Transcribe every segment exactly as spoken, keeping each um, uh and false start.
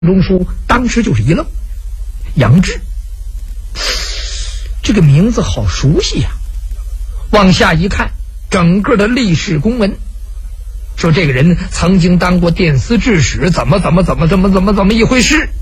中书当时就是一愣，杨志这个名字好熟悉呀、啊！往下一看，整个的历史公文说这个人曾经当过殿司制使，怎么怎么怎么怎么怎么怎么一回事。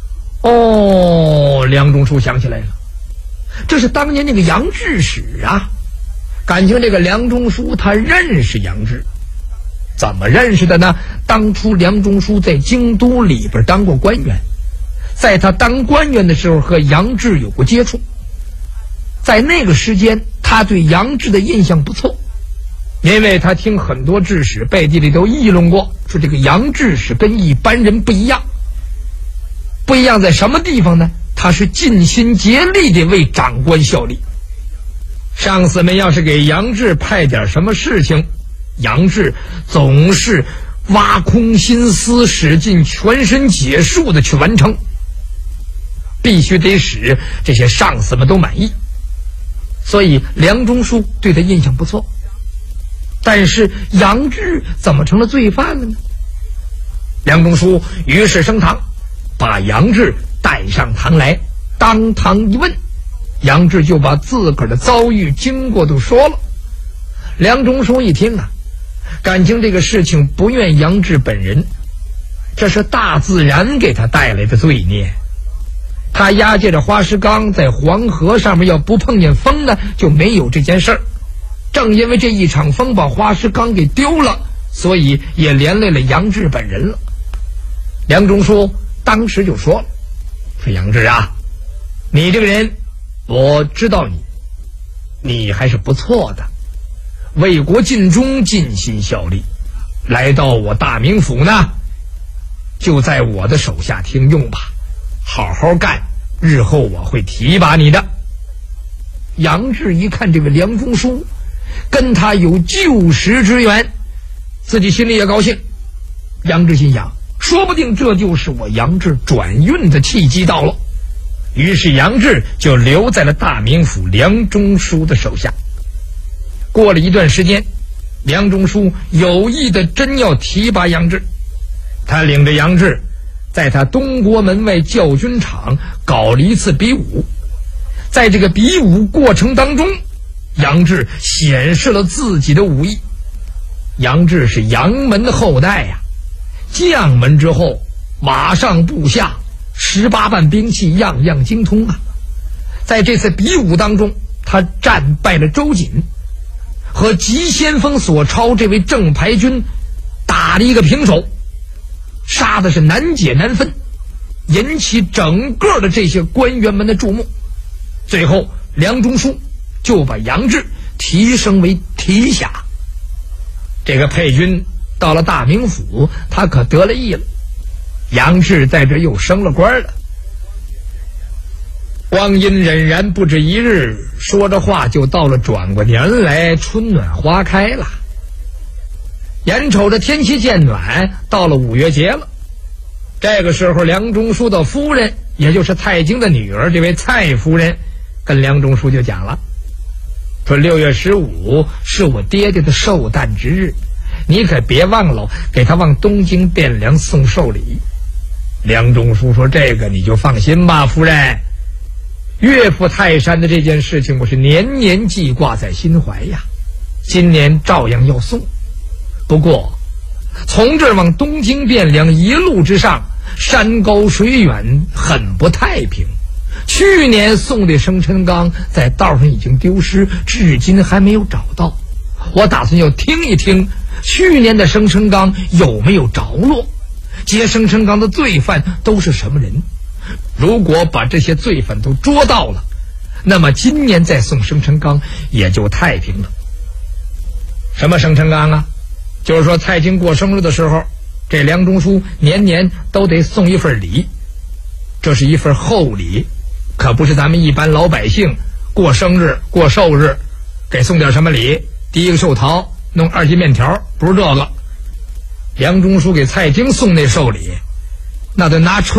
哦，梁中书想起来了，这是当年那个杨志使啊！感情这个梁中书他认识杨志，怎么认识的呢？当初梁中书在京都里边当过官员，在他当官员的时候和杨志有过接触，在那个时间他对杨志的印象不错，因为他听很多志士背地里都议论过，说这个杨志是跟一般人不一样。不一样在什么地方呢？他是尽心竭力地为长官效力，上司们要是给杨志派点什么事情，杨志总是挖空心思，使尽全身解数的去完成，必须得使这些上司们都满意。所以梁中书对他印象不错。但是杨志怎么成了罪犯了呢？梁中书于是升堂，把杨志带上堂来，当堂一问，杨志就把自个儿的遭遇经过都说了。梁中书一听啊，感情这个事情不怨杨志本人，这是大自然给他带来的罪孽。他押解着花石纲在黄河上面，要不碰见风呢，就没有这件事儿。正因为这一场风把花石纲给丢了，所以也连累了杨志本人了。梁中书当时就说了，说杨志啊，你这个人我知道你，你还是不错的，为国尽忠，尽心效力，来到我大名府呢，就在我的手下听用吧，好好干，日后我会提拔你的。杨志一看这位梁中书跟他有旧时之缘，自己心里也高兴。杨志心想，说不定这就是我杨志转运的契机到了。于是杨志就留在了大名府梁中书的手下。过了一段时间，梁中书有意的真要提拔杨志，他领着杨志在他东国门外教军场搞了一次比武。在这个比武过程当中，杨志显示了自己的武艺。杨志是杨门的后代呀、啊，将门之后，马上部下，十八般兵器样样精通啊。在这次比武当中，他战败了周瑾，和急先锋索超这位正牌军打了一个平手，杀的是难解难分，引起整个的这些官员们的注目。最后梁中书就把杨志提升为提辖。这个配军到了大名府，他可得了意了，杨志在这又升了官了。光阴荏苒不止一日，说着话就到了转过年来，春暖花开了。眼瞅着天气渐暖，到了五月节了。这个时候梁中书的夫人，也就是蔡京的女儿，这位蔡夫人跟梁中书就讲了，说六月十五是我爹爹的寿诞之日，你可别忘了给他往东京汴梁送寿礼。梁中书说，这个你就放心吧，夫人，岳父泰山的这件事情我是年年记挂在心怀呀，今年照样要送。不过从这儿往东京汴梁一路之上，山高水远，很不太平。去年送的生辰纲在道上已经丢失，至今还没有找到。我打算要听一听去年的生辰纲有没有着落，劫生辰纲的罪犯都是什么人。如果把这些罪犯都捉到了，那么今年再送生辰纲也就太平了。什么生辰纲啊？就是说蔡京过生日的时候，这梁中书年年都得送一份礼，这是一份厚礼，可不是咱们一般老百姓过生日过寿日给送点什么礼，第一个寿桃弄二斤面条，不是这个。梁中书给蔡京送那寿礼，那得拿